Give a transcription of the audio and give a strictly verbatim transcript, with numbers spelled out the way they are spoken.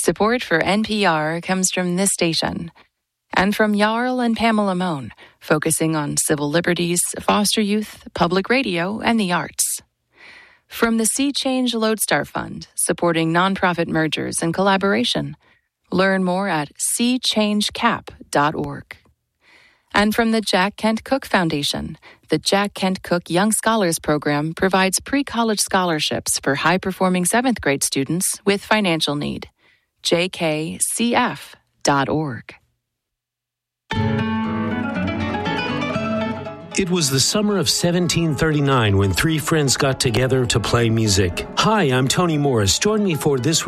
Support for N P R comes from this station and from Jarl and Pamela Mohn, focusing on civil liberties, foster youth, public radio, and the arts. From the Sea Change Lodestar Fund, supporting nonprofit mergers and collaboration. Learn more at sea change cap dot org. And from the Jack Kent Cooke Foundation, the Jack Kent Cooke Young Scholars Program provides pre-college scholarships for high-performing seventh grade students with financial need. j k c f dot org. It was the summer of seventeen thirty-nine when three friends got together to play music. Hi, I'm Tony Morris. Join me for this